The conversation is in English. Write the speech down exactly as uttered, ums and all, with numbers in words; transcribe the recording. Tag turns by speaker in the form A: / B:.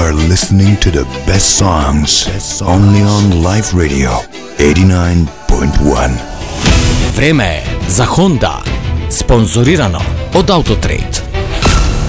A: are listening to the best songs only on Life Radio eighty-nine point one.
B: Vreme je za Honda, sponzorirano od Autotrade.